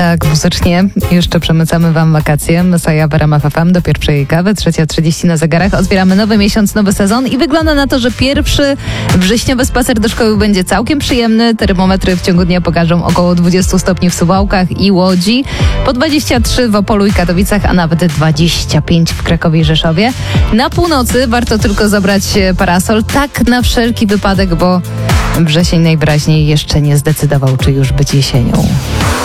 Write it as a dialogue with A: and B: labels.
A: Tak, muzycznie jeszcze przemycamy wam wakacje. Messiah w RMF FM do pierwszej kawy, 3:30 na zegarach. Otwieramy nowy miesiąc, nowy sezon i wygląda na to, że pierwszy wrześniowy spacer do szkoły będzie całkiem przyjemny. Termometry w ciągu dnia pokażą około 20 stopni w Suwałkach i Łodzi, po 23 w Opolu i Katowicach, a nawet 25 w Krakowie i Rzeszowie. Na północy warto tylko zabrać parasol, tak na wszelki wypadek, bo wrzesień najwyraźniej jeszcze nie zdecydował, czy już być jesienią.